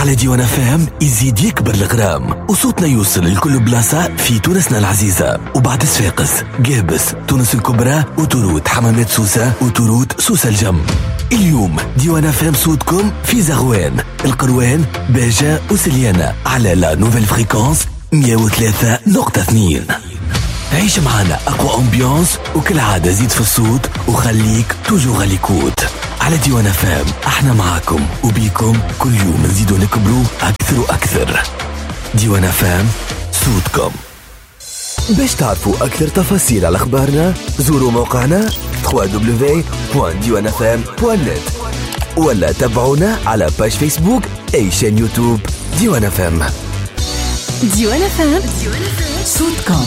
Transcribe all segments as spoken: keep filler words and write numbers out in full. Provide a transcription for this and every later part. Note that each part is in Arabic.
على ديوان فام يزيد يكبر الغرام وصوتنا يوصل لكل بلاصة في تونسنا العزيزة وبعد صفاقس قابس تونس الكبرى وتورود حمامات سوسة وتورود سوسة الجم. اليوم ديوان فام صوتكم في زغوان القروان باجة وسليانة على لا نوفيل فريكونس مية وثلاثة نقطة اثنين. عيش معنا أقوى أمبيانس وكل عادة زيد في الصوت وخليك توجو غاليكوت على ديوان فام. احنا معاكم وبيكم كل يوم نزيدو نكبروا أكثر وأكثر. ديوان فام صوتكم. باش تعرفوا أكثر تفاصيل على أخبارنا زوروا موقعنا دبليو دبليو دبليو دوت ديوان اف ام دوت نت ولا تابعونا على باج فيسبوك أي شان يوتيوب ديوان فام. ديوان فام صوتكم.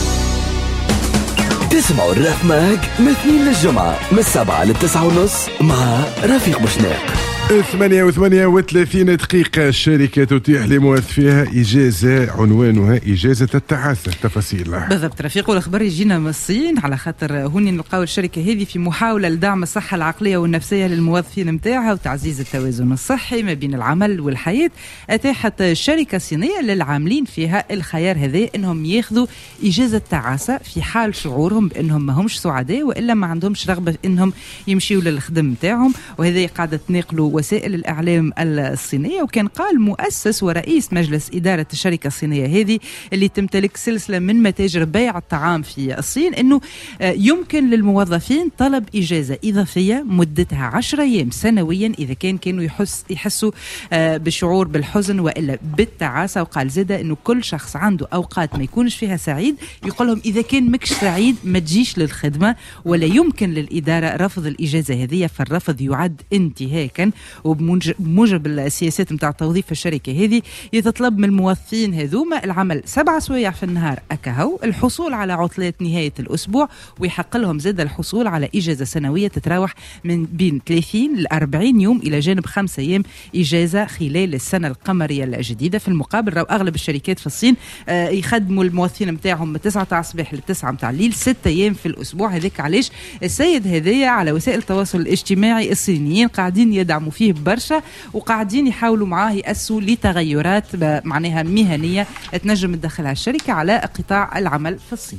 تسمعوا الراف ماك من اثنين للجمعة من السبعة للتسعة ونص مع رفيق بوشناق. ثمانية وثمانية وثلاثين دقيقة. الشركة تتيح لموظفيها إجازة عنوانها إجازة التعاسة. تفاصيل بالضبط رفيق. والأخبار يجينا من الصين على خاطر هوني نلقاو الشركة هذه في محاولة لدعم الصحة العقلية والنفسية للموظفين متاعها وتعزيز التوازن الصحي ما بين العمل والحياة. أتاحت الشركة الصينية للعاملين فيها الخيار هذا إنهم ياخذوا إجازة تعاسة في حال شعورهم بأنهم ما همش سعداء وإلا ما عندهمش رغبة إنهم يمشيوا للخدم متاعهم. وهذا قاعدة تناقلوا وسائل الإعلام الصينية. وكان قال مؤسس ورئيس مجلس إدارة الشركة الصينية هذه اللي تمتلك سلسلة من متاجر بيع الطعام في الصين إنه يمكن للموظفين طلب إجازة إضافية مدتها عشرة أيام سنويا إذا كان كانوا يحس يحسوا بشعور بالحزن وإلا بالتعاسة. وقال زيدا إنه كل شخص عنده أوقات ما يكونش فيها سعيد يقول لهم إذا كان مكش سعيد ما تجيش للخدمة ولا يمكن للإدارة رفض الإجازة هذه. فالرفض يعد انتهاكا. وبموجب السياسات متاع توظيف الشركة هذه يتطلب من الموظفين هذوما العمل سبع سوايع في النهار أكهو، الحصول على عطلات نهاية الأسبوع، ويحق لهم زاد الحصول على إجازة سنوية تتراوح من بين ثلاثين ل أربعين يوم إلى جانب خمسة أيام إجازة خلال السنة القمرية الجديدة. في المقابل راهو أغلب الشركات في الصين آه يخدموا الموظفين متاعهم من تسعة تاع الصباح لتسعة متاع الليل ستة أيام في الأسبوع. هذاك علاش السيد هذايا على وسائل التواصل الاجتماعي الصينيين قاعدين يدعموا فيه برشا وقاعدين يحاولوا معاه يأسوا لتغيرات معناها مهنية تنجم تدخلها الشركة على قطاع العمل في الصين.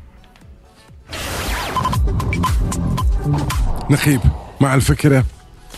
نخيب مع الفكرة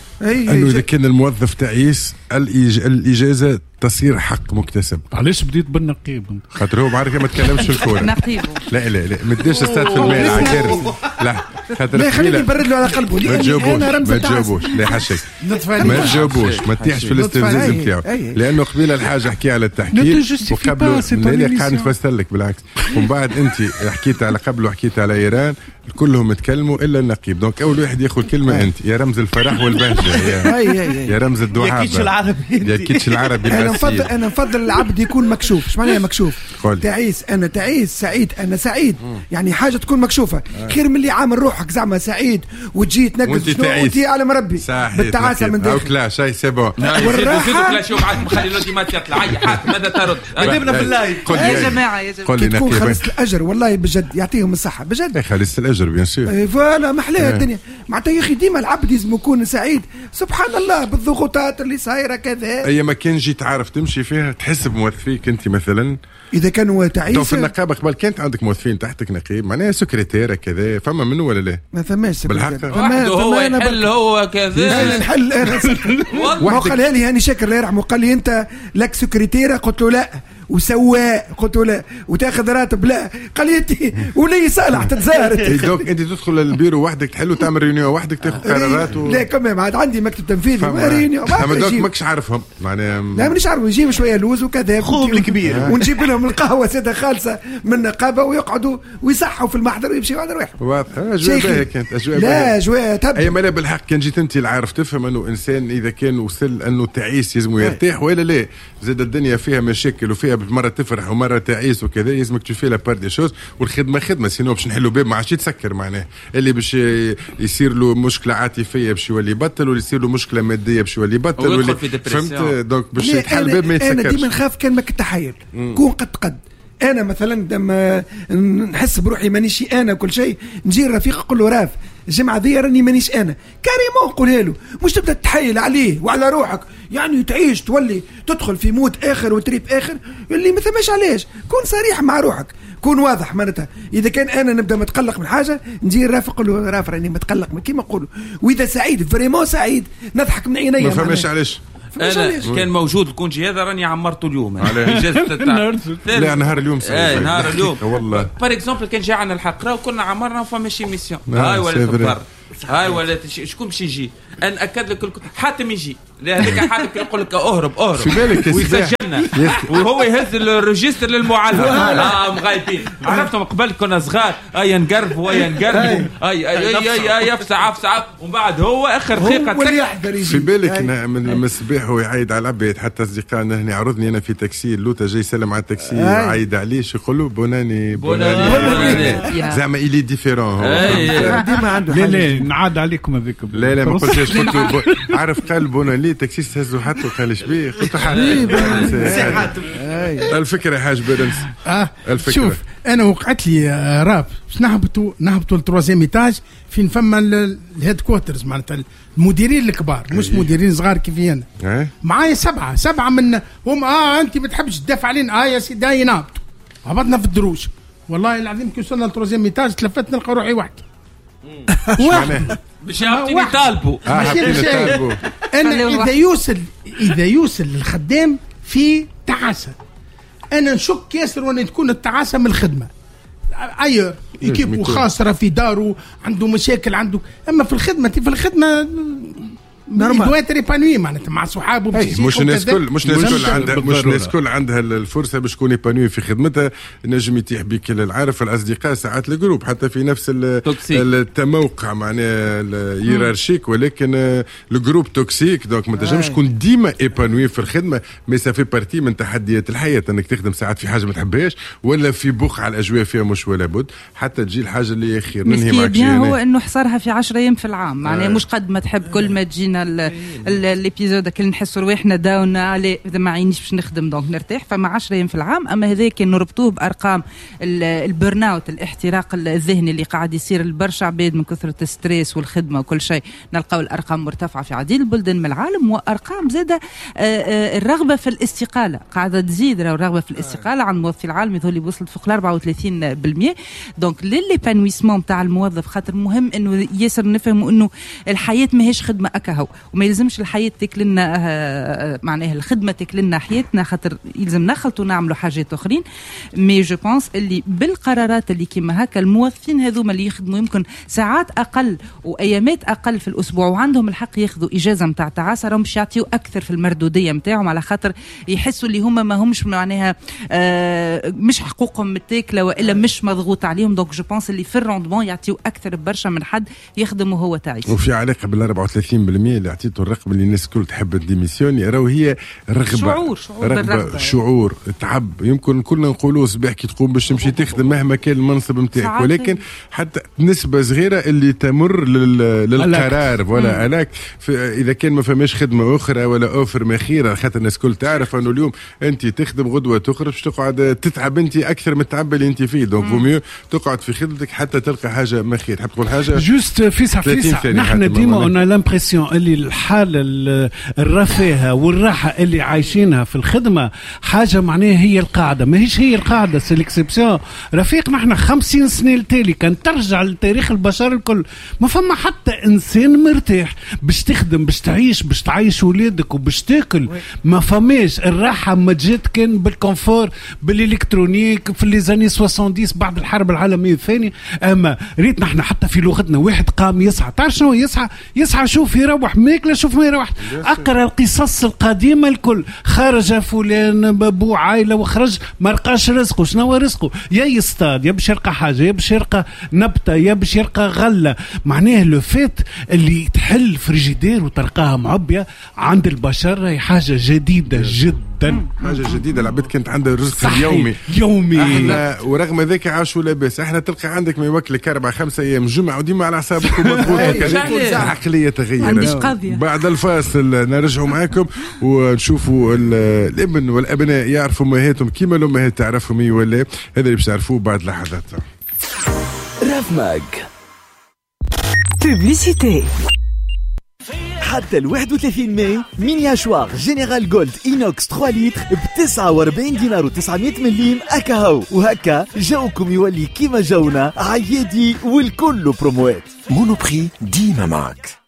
أنه إذا كان الموظف تعيس الإج... الإجازة تصير حق مكتسب. علاش بديت بالنقيب؟ خاطر هو معركة ما تكلمش في الكورة. نقيب لا لا لا مديش استاذ في المال عكارس. لا خاطر لا خليني نبرد له على قلبه. ما تجاوبوش ما تجاوبوش لا حشك ما تجاوبوش ما تحيش في الاستفزاز نتاعو لأنه قبيلة الحاجة حكي على التحكيم وقبله اللي قاعد نفسر لك بالعكس. ومن بعد أنت حكيت على قبل وحكيت على إيران كلهم يتكلموا إلا النقيب. دونك أول واحد يأخذ كلمة أنت يا رمز الفرح والبهجة يا, يا رمز الدعاء يا كيتش العربي يا كيتش العربي. أنا نفضل أنا نفضل العبد يكون مكشوف. إيش معناه مكشوف؟ تعيس أنا تعيس سعيد أنا سعيد يعني حاجة تكون مكشوفة خير من اللي عامل روحك زعما سعيد وتجي تنقز وانت على مربي بالتعاسة من داخل. لا شيء سبب والراحة كلا شوف عاد مخلي لودي ما تطلع أي حاجة ماذا ترد أدبنا في اللايف يا جماعة يا جماعة تكون خلصت الأجر والله بجد يعطيهم الصحة بجد خلصت الأجر بيان سور. فوالا محلاها الدنيا معناتها يا أخي ديما العبد لازم يكون سعيد سبحان الله بالضغوطات اللي صايرة كذا. أي ما كان جيت عارف تمشي فيها تحس بموظفيك أنت مثلا إذا كانوا تعيسة. في النقابة قبل كانت عندك موظفين تحتك نقيب معناها سكرتيرة كذا فما منه ولا لا؟ ما ثماش بالحق هو يحل هو كذا أنا نحل أنا ما قال لي هاني شاكر الله يرحمه قال لي أنت لك سكرتيرة قلت له لا وسواء قلت له لا وتاخذ راتب لا قال لي انت ولي صالح تتزارت. دوك انت تدخل البيرو وحدك تحلو تعمل ريونيون وحدك تاخذ قرارات و... لا كمان عاد عندي مكتب تنفيذي ريونيون اما دوك ماكش عارفهم معناها لا مانيش عارف نجيب شويه لوز وكذا خوب الكبير ونجيب لهم القهوه ساده خالصه من النقابه ويقعدوا ويصحوا في المحضر ويمشيوا على روحهم. واضح اجواء باهيه كانت اجواء لا اجواء تبدا. اي مالا بالحق كان جيت انت العارف تفهم انه انسان اذا كان وصل انه تعيس يلزم يرتاح ولا لا زاد الدنيا فيها مشاكل وفيها بالمره تفرح ومره تعيس وكذا لازمك تشوفي لا بار دي شوز والخدمه خدمه سينو باش نحلوا باب ما عادش يتسكر معناه اللي باش يصير له مشكله عاطفيه باش يولي يبطل واللي يصير له مشكله ماديه باش يولي يبطل واللي فهمت دونك باش يتحل باب ما يتسكرش. انا ديما نخاف كان ماك التحايل كون قد قد انا مثلا لما نحس بروحي مانيش انا كل شيء نجي الرفيق نقول له راف الجمعه ذي راني مانيش انا كاريمون قولها له، مش تبدا تحايل عليه وعلى روحك يعني تعيش تولي تدخل في موت اخر وتريب اخر اللي ما ثماش علاش. كون صريح مع روحك، كون واضح معناتها. اذا كان انا نبدا متقلق من حاجه نجي رافق له رافق راني متقلق من كيما نقولوا، واذا سعيد فريمون سعيد نضحك من عيني. ما فهمش علاش انا كان موجود الكونجي هذا راني عمرته اليوم اجازه تاع لا نهار اليوم اي نهار اليوم والله بار اكزومبل كان جا عندنا الحق راهو كنا عمرنا فما شي ميسيون هاي ولا تفر هاي ولا شكون باش يجي ناكد لك حاتم يجي هذاك حاتم يقول لك اهرب اهرب في بالك ويسجلنا وهو يهز الريجستر للمعلم اه مغايبين عرفتهم قبل كنا صغار اي نقرب ويا نقرب اي اي اي اي افسع افسع ومن بعد هو اخر دقيقه في بالك من المصباح هو يعيد على العباد. حتى اصدقائنا هنا عرضني انا في تاكسي اللوطه جاي يسلم على التاكسي عايد عليه شو يقولوا بوناني بوناني زعما إلي ديفيرون ديما عنده لا لا نعاد عليكم هذيك لا لا ما قلتش قلت عارف قال بوناني تاكسي هزوا حتى قال شبيه قلت حاتم الفكره حاج بيرنس اه الفكره شوف انا وقعت لي راب باش نهبطوا نهبطوا للتروازيام ايتاج فين فما الهيد كوارترز معناتها المديرين الكبار مش مديرين صغار كيفي انا معايا سبعه سبعه من هم اه انت ما تحبش تدافع علينا اه يا سيدي نهبطوا هبطنا في الدروج والله العظيم كي وصلنا للتروازيام ايتاج تلفت نلقى روحي وحدي واحد باش يعطيني طالبوا انا اذا يوصل اذا يوصل الخدام في تعاسه انا نشك ياسر وانا تكون التعاسه من الخدمه اير يكيب وخاسره في داره عنده مشاكل عنده اما في الخدمه في الخدمه نورمال ريبانوي معناتها مع صحابه مش الناس كل مش الناس كل عندها مش الناس كل عندها الفرصه باش تكون ايبانوي في خدمتها. نجم يتيح بك العارف الاصدقاء ساعات الجروب حتى في نفس التموقع معناها الهيرارشيك ولكن الجروب توكسيك دونك ما تنجمش تكون ديما ايبانوي في الخدمه. مي سافي بارتي من تحديات الحياه انك تخدم ساعات في حاجه ما تحبهاش ولا في بقعه الاجواء فيها مش ولا بد حتى تجي الحاجه اللي خير ننهي معك. هو انه حصرها في عشرة ايام في العام معناها مش قد ما تحب كل ما تجينا الابيزود كل نحسوا رواحنا داون عليه اذا ما عينيش باش نخدم دونك نرتاح فما عشرة ايام في العام. اما هذا كان نربطوه بارقام البرن اوت الاحتراق الذهني اللي قاعد يصير لبرشا عباد من كثره الستريس والخدمه وكل شيء. نلقاو الارقام مرتفعه في عديد البلدان من العالم وارقام زاده الرغبه في الاستقاله قاعده تزيد. الرغبه في الاستقاله عند الموظف العالمي اللي وصلت فوق أربعة وثلاثين بالمئة. دونك لليبانويسمون تاع الموظف خاطر مهم انه ياسر نفهموا انه الحياه ماهيش خدمه اكاهو وما يلزمش الحياه تكلنا معناها الخدمه تكلنا حياتنا خاطر يلزم نخلطوا نعملوا حاجات اخرين. مي جو بونس اللي بالقرارات اللي كيما هكا الموظفين هذوما اللي يخدموا يمكن ساعات اقل وايامات اقل في الاسبوع وعندهم الحق ياخذوا اجازه نتاع تعاسه راهم باش يعطيوا اكثر في المردوديه نتاعهم على خاطر يحسوا اللي هما ما همش معناها آه مش حقوقهم متاكله والا مش مضغوط عليهم. دونك جو بونس اللي في الروندمون يعطيوا اكثر برشا من حد يخدم وهو تعيس. وفي علاقه بال أربعة وثلاثين بالمئة اللي عطيته الرقم اللي الناس كل تحب الديميسيون راهو هي رغبه شعور شعور رغبه شعور تعب. يمكن كلنا نقولوا صباح كي تقوم باش تمشي تخدم مهما كان المنصب نتاعك ولكن حتى نسبه صغيره اللي تمر للقرار ولا هلاك اذا كان ما فماش خدمه اخرى ولا اوفر مخيره خاطر الناس كل تعرف انه اليوم انت تخدم غدوه تخرج باش تقعد تتعب انت اكثر من التعب اللي انت فيه. دونك فو تقعد في خدمتك حتى تلقى حاجه مخير. تحب تقول حاجه جوست فيسع فيسع نحن ديما انا لامبرسيون اللي الحاله الرفاهه والراحه اللي عايشينها في الخدمه حاجه معناها هي القاعده ماهيش هي القاعده سي ليكسيبسيون. رفيق نحن خمسين سنه التالي كان ترجع لتاريخ البشر الكل ما فما حتى انسان مرتاح باش تخدم باش تعيش باش تعيش ولادك وباش تاكل. ما فماش الراحه ما جات كان بالكونفور بالالكترونيك في لي زاني سبعين بعد الحرب العالميه الثانيه. اما ريت نحن حتى في لغتنا واحد قام يسعى تعرف شنو يسعى يسعى شوف يروح ماكله شوف ما يروح. اقرا القصص القديمه الكل خرج فلان بابو عائله وخرج ما لقاش رزقه شنو رزقه يا يصطاد يا باش يلقى حاجه يا باش يلقى نبته يا باش يلقى غله. معناه لو فيت اللي تحل فريجيدير وتلقاها معبيه عند البشر هي حاجه جديده جدا حاجه جديده. العباد كانت عندها الرزق اليومي يومي احنا ورغم ذلك عاشوا لاباس. احنا تلقى عندك ما يوكلك اربع خمسة ايام جمعه وديما على حسابك ومضغوط العقليه تغيرت. بعد الفاصل نرجعوا معاكم ونشوفوا الابن والابناء يعرفوا امهاتهم كيما الامهات تعرفهم اي ولا هذا اللي باش تعرفوه بعد لحظات. راف ماك بوبليسيتي. حتى ال واحد وثلاثين ماي ميني اشواغ جينيرال جولد اينوكس ثلاثة لتر ب تسعة وأربعين دينار وتسعمائة مليم اكاهو، وهكا جوكم يولي كيما جونا عيادي والكل بروموات. مونوبري ديما معك.